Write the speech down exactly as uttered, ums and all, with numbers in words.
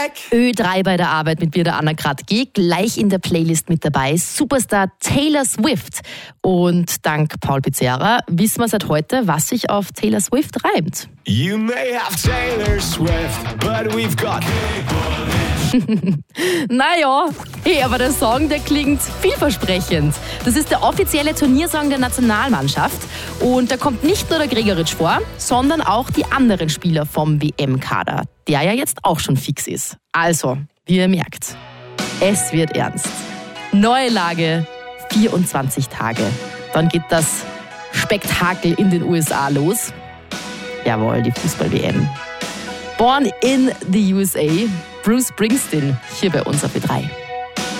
back. Ö drei bei der Arbeit mit mir, der Anna Kratke, gleich in der Playlist mit dabei. Superstar Taylor Swift. Und dank Paul Pizzerra wissen wir seit heute, was sich auf Taylor Swift reimt. You may have Taylor Swift, but we've got Naja, hey, aber der Song, der klingt vielversprechend. Das ist der offizielle Turniersong der Nationalmannschaft. Und da kommt nicht nur der Gregoritsch vor, sondern auch die anderen Spieler vom W M-Kader, der ja jetzt auch schon fix ist. Also, wie ihr merkt, es wird ernst. Neue Lage, vierundzwanzig Tage. Dann geht das Spektakel in den U S A los. Jawohl, die Fußball-W M. Born in the U S A, Bruce Springsteen, hier bei uns auf B drei.